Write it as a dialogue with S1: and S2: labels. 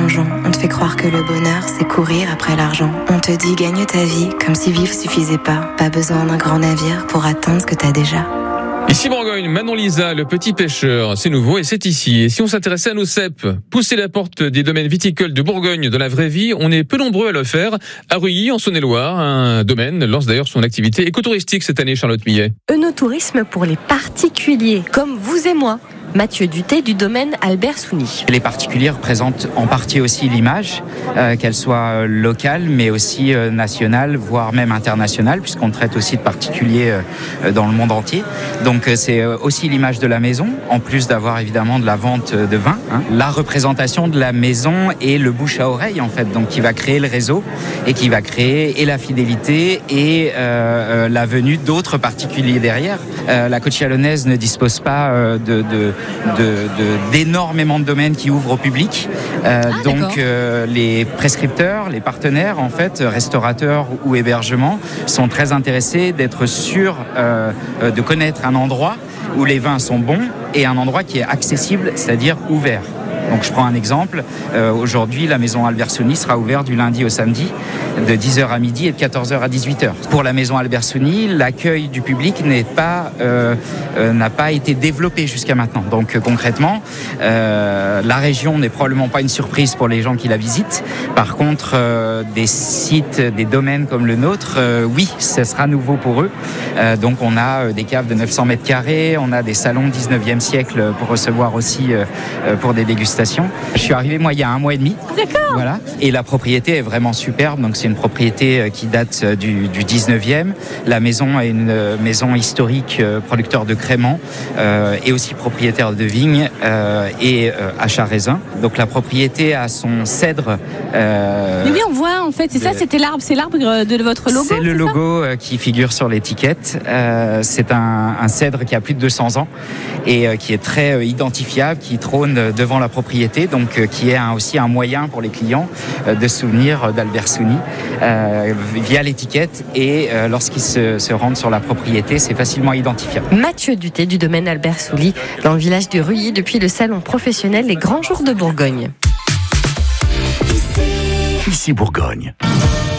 S1: plongeon. On te fait croire que le bonheur, c'est courir après l'argent. On te dit gagne ta vie, comme si vivre suffisait pas. Pas besoin d'un grand navire pour atteindre ce que t'as déjà.
S2: Ici Bourgogne, Manon Lisa, le petit pêcheur, c'est nouveau et c'est ici. Et si on s'intéressait à nos cèpes, pousser la porte des domaines viticoles de Bourgogne dans la vraie vie, on est peu nombreux à le faire. À Ruilly, en Saône-et-Loire, un domaine lance d'ailleurs son activité écotouristique cette année, Charlotte Millet.
S3: Œnotourisme pour les particuliers, comme vous et moi. Mathieu Duthé du domaine Albert Souny.
S4: Les particuliers représentent en partie aussi l'image, qu'elle soit locale mais aussi nationale, voire même internationale, puisqu'on traite aussi de particuliers dans le monde entier. Donc c'est aussi l'image de la maison, en plus d'avoir évidemment de la vente de vin. La représentation de la maison et le bouche à oreille en fait, donc qui va créer le réseau et qui va créer et la fidélité et la venue d'autres particuliers derrière. La côte chalonnaise ne dispose pas d'énormément de domaines qui ouvrent au public. Donc les prescripteurs, les partenaires, en fait, restaurateurs ou hébergements, sont très intéressés d'être sûrs de connaître un endroit où les vins sont bons et un endroit qui est accessible, c'est-à-dire ouvert. Donc je prends un exemple, aujourd'hui la maison Albert Souny sera ouverte du lundi au samedi de 10h à midi et de 14h à 18h. Pour la maison Albert Souny, l'accueil du public n'a pas été développé jusqu'à maintenant. Donc concrètement, la région n'est probablement pas une surprise pour les gens qui la visitent. Par contre, des sites, des domaines comme le nôtre, oui, ce sera nouveau pour eux. Donc on a des caves de 900 mètres carrés, on a des salons 19e siècle pour recevoir aussi pour des dégustations. Je suis arrivé moi il y a 1 mois et demi.
S3: D'accord.
S4: Voilà. Et la propriété est vraiment superbe. Donc c'est une propriété qui date du 19e. La maison est une maison historique, producteur de créments et aussi propriétaire de vignes et achat raisin. Donc la propriété a son cèdre.
S5: Mais oui, on voit en fait, c'est l'arbre de votre logo.
S4: C'est le logo qui figure sur l'étiquette. C'est un cèdre qui a plus de 200 ans et qui est très identifiable, qui trône devant la propriété, donc qui est aussi un moyen pour les clients de se souvenir d'Albert Souny via l'étiquette et lorsqu'ils se rendent sur la propriété, c'est facilement identifiable.
S3: Mathieu Duthé du domaine Albert Souny, dans le village de Ruilly, depuis le salon professionnel Les Grands Jours de Bourgogne.
S6: Ici Bourgogne.